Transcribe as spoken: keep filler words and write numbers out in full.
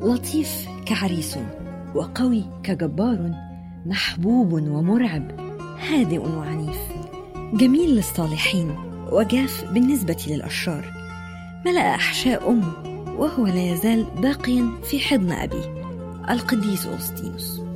لطيف كعريس وقوي كجبار، محبوب ومرعب، هادئ وعنيف، جميل للصالحين وجاف بالنسبة للأشرار. ملأ أحشاء أمه وهو لا يزال باقيا في حضن أبيه القديس أغسطينوس.